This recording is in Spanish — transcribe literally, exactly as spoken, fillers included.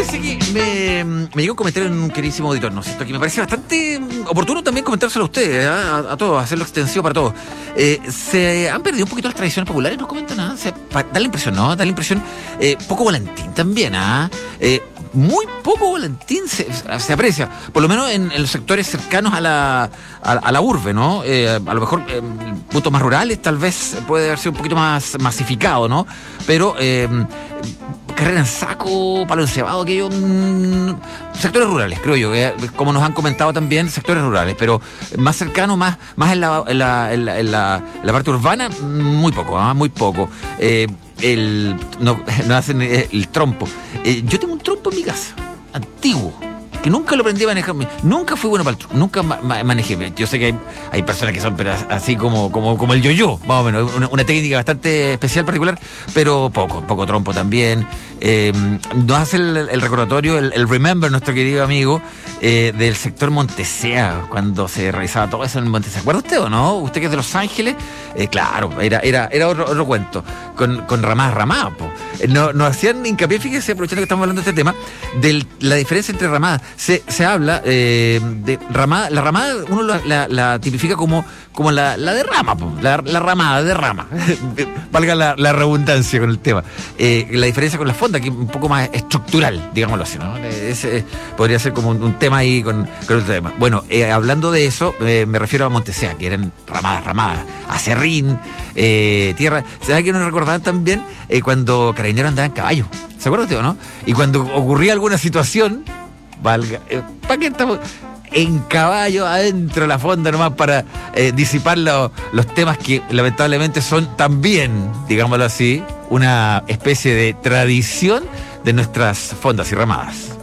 Fíjese que me, me llegó un comentario en un queridísimo auditor, ¿no es cierto? Que me parece bastante oportuno también comentárselo a ustedes, ¿eh? a, a todos, hacerlo extensivo para todos. Eh, se han perdido un poquito las tradiciones populares, nos comentan, ¿ah? ¿eh? Da la impresión, ¿no? Da la impresión, eh, poco volantín también, ¿ah? ¿eh? Muy poco volantín se, se aprecia, por lo menos en, en los sectores cercanos a la, a, a la urbe, ¿no? Eh, a lo mejor eh, puntos más rurales tal vez puede haber sido un poquito más masificado, ¿no? Pero eh, carrera en saco, palo encebado, aquello, mmm, sectores rurales, creo yo, eh, como nos han comentado también, sectores rurales, pero más cercano, más, más en la, en la, en la, en la, en la parte urbana, muy poco, ¿eh? muy poco. Eh, el no, no hacen el trompo. Eh, yo tengo un trompo en mi casa, antiguo, que nunca lo aprendí a manejar. Nunca fui bueno para el trompo, nunca ma- ma- manejé. Yo sé que hay, hay personas que son pero así como, como, como el yo-yo, más o menos, una, una técnica bastante especial, particular, pero poco, poco trompo también. Eh, nos hace el, el recordatorio, el, el remember, nuestro querido amigo, eh, del sector Montesea, cuando se realizaba todo eso en Montesea. ¿Se acuerda usted o no? Usted que es de Los Ángeles, eh, claro, era, era, era otro, otro cuento, con, con ramadas, ramadas, po. No, nos hacían hincapié, fíjese, aprovechando que estamos hablando de este tema, de la diferencia entre ramadas. Se, se habla eh, de ramada, la ramada uno la, la, la tipifica como, como la, la de rama, po, la, la ramada de rama, valga la, la redundancia con el tema. Eh, la diferencia con la fonda, que es un poco más estructural, digámoslo así, ¿no? Ese podría ser como un, un tema ahí con, con otro tema. Bueno, eh, hablando de eso, eh, me refiero a Montesea, que eran ramadas, ramadas, acerrín, eh, tierra. ¿Sabes que nos recordaban también eh, cuando Carabineros andaban en caballo? ¿Se acuerda usted o no? Y cuando ocurría alguna situación, valga, eh, ¿para qué estamos en caballo adentro de la fonda nomás para eh, disipar lo, los temas que lamentablemente son también, digámoslo así, una especie de tradición de nuestras fondas y ramadas?